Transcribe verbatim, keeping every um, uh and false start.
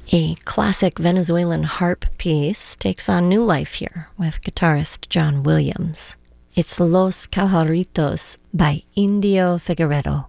A classic Venezuelan harp piece takes on new life here with guitarist John Williams. It's Los Cajaritos by Indio Figueredo.